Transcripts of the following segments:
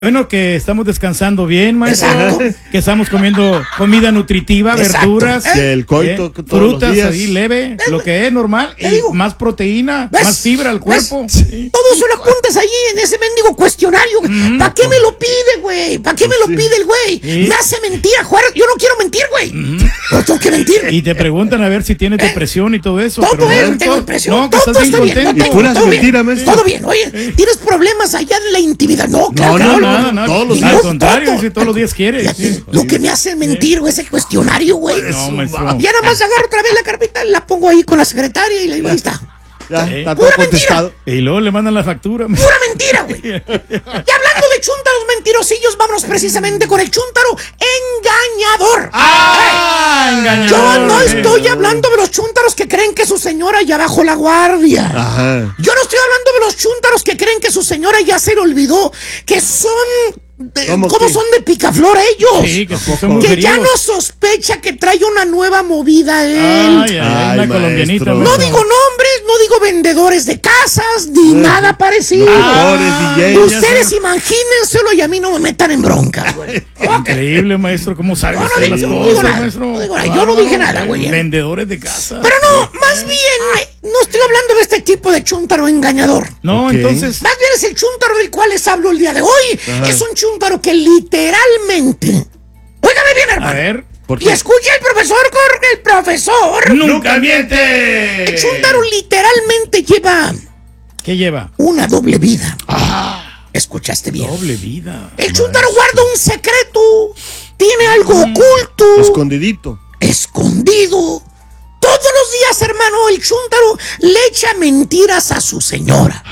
Bueno, que estamos descansando bien, maestro. Exacto. Que estamos comiendo comida nutritiva, Exacto. verduras, El coito todos frutas los días. ahí leve, lo que es normal, Te y digo. más proteína, ¿Ves? más fibra al cuerpo. ¿Ves? Todo eso lo apuntas ahí en ese mendigo cuestionario. ¿Para qué me lo pide, güey? ¿Para qué me lo pide el güey? Sí. Me hace mentir, Juárez. Yo no quiero mentir, güey. No tengo que mentir. Y te preguntan a ver si tienes depresión y todo eso. Todo pero es, no, tengo impresión. No, que Todo estás bien está bien. No contento. tengo, puras todo bien. mentiras, maestro. Todo bien. Oye, ¿tienes problemas allá en la intimidad? No, claro que No, no. nada, nada. todos los Al días. contrario, si todos los días quieres. Fíjate, Sí. lo que me hace mentir, güey, ese cuestionario, güey. No, maestro. Ya nada más agarro otra vez la carpeta, la pongo ahí con la secretaria y le digo, ahí está. Ya, Sí. está todo Pura contestado. Y luego le mandan la factura. Pura mentira, güey. Y hablando de chúntaros mentirosillos, vámonos precisamente con el chúntaro engañador. ¡Ah! Engañador. Yo no estoy hablando de los chúntaros que creen que su señora ya bajó la guardia. Ajá. Yo no estoy hablando de los chúntaros que creen que su señora ya se le olvidó, que son... ¿Cómo ¿Cómo qué? son de picaflor ellos? Sí, que son Que ya mujeriegos. no sospecha que trae una nueva movida él. Ay, ay, Ay, una colombianita. maestro. No maestro. digo nombres, no digo vendedores de casas, ni nada parecido. Pobres DJs. Ustedes imagínenselo y a mí no me metan en bronca, güey. Increíble, maestro, cómo sabes No, no usted las digo cosas, nada, maestro. no digo nada, yo no dije nada, güey. Vendedores de casa. Pero no, más bien, no estoy hablando de este tipo de chúntaro engañador. No, Ok. entonces. Más bien es el chúntaro del cual les hablo el día de hoy. Es un chúntaro que literalmente... Óigame bien, A hermano. ver. ¿Por Y qué? escucha el profesor, Jorge, el profesor. ¡Nunca miente! El chúntaro literalmente lleva ¿Qué lleva? una doble vida. ¿Escuchaste bien? Doble vida. El chúntaro guarda un secreto. Tiene algo oculto. Escondidito. Escondido. Todos los días, hermano, el chúntaro le echa mentiras a su señora.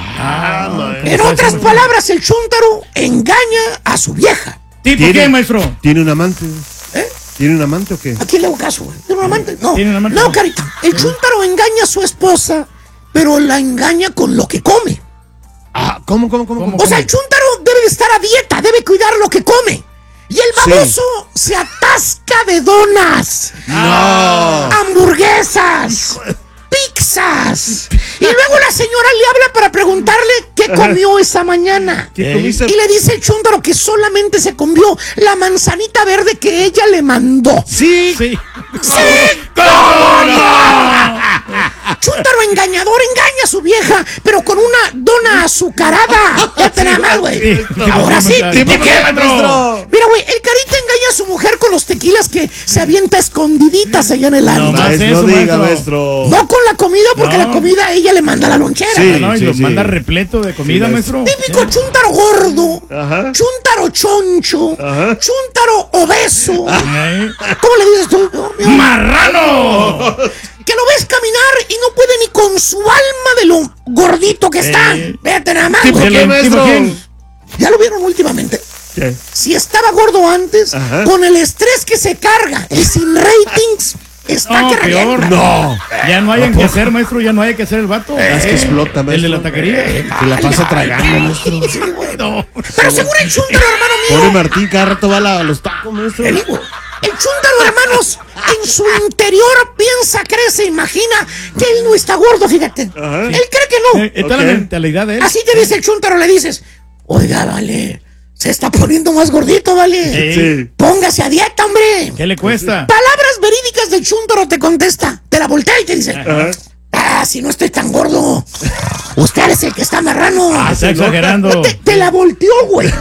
En otras palabras, el chúntaro engaña a su vieja. ¿Tipo qué, maestro? ¿Tiene un amante? ¿Eh? ¿Tiene un amante o qué? ¿A quién le hago caso, güey? ¿Tiene un amante? No. ¿Tiene un amante? No, No. carita. El chúntaro engaña a su esposa, pero la engaña con lo que come. Ah, ¿cómo? ¿Cómo? O sea, el chúntaro debe de estar a dieta, debe cuidar lo que come. Y el Sí. baboso se atasca de donas, hamburguesas, pizzas. Y luego la señora le habla para preguntarle qué comió esa mañana. ¿Qué comiste? Y le dice el chúntaro que solamente se comió la manzanita verde que ella le mandó. Sí. Sí. ¡Sí! ¿Cómo no? Chúntaro engañador engaña a su vieja, pero con una dona azucarada. Fíjate nada más, güey. Sí. Ahora sí. ¿Tipo qué, maestro? Mira, güey, el carita engaña a su mujer con los tequilas que se avienta escondiditas allá en el No, ano. más Maestro, eso, diga, maestro. maestro. No con la comida, porque No. la comida ella le manda a la lonchera. Sí. No, y lo sí. manda repleto de comida, Sí, maestro. Típico chúntaro gordo, Ajá. chúntaro choncho, Ajá. chúntaro obeso. ¿Eh? ¿Cómo le dices tú? Dios mío? ¡Marrano! Que lo ves caminar y no puede ni con su alma de lo gordito que está. Véate nada más, ¿Tipo güey. qué, maestro? quién? ¿Ya lo vieron últimamente? ¿Qué? Si estaba gordo antes, Ajá. con el estrés que se carga y sin ratings, está No, que peor. revienta. No. Ya no hay que hacer, maestro, ya no hay que hacer el vato. Es que explota, maestro. El de la taquería. Se la pasa tragando, maestro. Sí, güey. No. Pero según el chúntaro, hermano Pobre mío, Martín, cada rato va a los tacos, maestro. te digo, el chúntaro, hermanos, en su interior piensa, cree, se imagina que él no está gordo, fíjate. Ajá. Él cree que no. Está Ok. la mentalidad de él. Así te dice el chúntaro, le dices, oiga, vale, se está poniendo más gordito, vale. Sí. Póngase a dieta, hombre. ¿Qué le cuesta? Palabras verídicas del chúntaro te contesta, te la voltea y te dice, Ajá. si no estoy tan gordo, usted es el que está marrano. Está exagerando. Te la volteó, güey.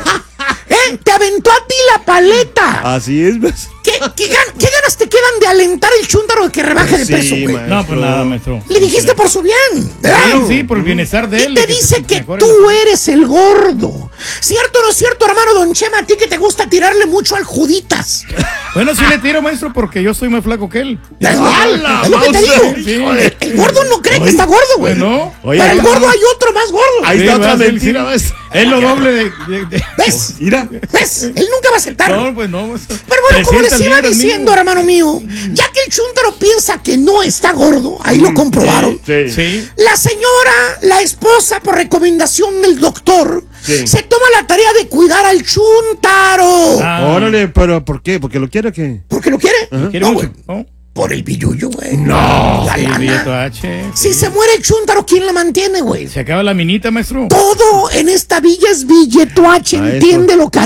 Te aventó a ti la paleta. Así es, maestro. ¿Qué ganas te quedan de alentar el chúntaro de que rebaje de Sí, peso, güey? maestro. No, pues nada, maestro. Le dijiste por su bien, ¿verdad? Sí, sí, por el bienestar de él. Y te de dice se que mejore tú la- eres el gordo. ¿Cierto o no es cierto, hermano Don Chema? A ti que te gusta tirarle mucho al Juditas. Bueno, sí le tiro, maestro, porque yo soy más flaco que él. ¡Hala! Es lo que te Mauser! digo. Sí. El gordo no cree que está gordo, güey. Bueno. Oye, Para el ahí- gordo hay otro más gordo. Ahí Sí, está otra va, sí, mentira, sí. maestro. Es lo doble de- ¿Ves? Mira. ¿Ves? Él nunca va a aceptarlo. No, pues no, maestro. Pero bueno, como les 300 iba libras diciendo, mínimo. hermano mío, ya que el chúntaro piensa que no está gordo, ahí lo comprobaron. Sí. Sí. La señora, la esposa, por recomendación del doctor, Sí. se toma la tarea de cuidar al chúntaro. Ah, Órale, pero ¿por qué? ¿Porque lo quiere o qué? ¿Por qué lo quiere? quiere No, mucho, güey. ¿no? Por el billuyo, güey. No. La Sí, lana. billete H. Si se muere el chúntaro, ¿quién la mantiene, güey? Se acaba la minita, maestro. Todo en esta villa es billeto H, Maestro. entiéndelo,